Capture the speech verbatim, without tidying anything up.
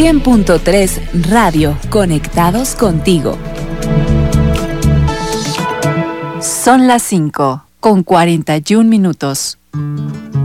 cien punto tres Radio, conectados contigo. Son las cinco con cuarenta y un minutos.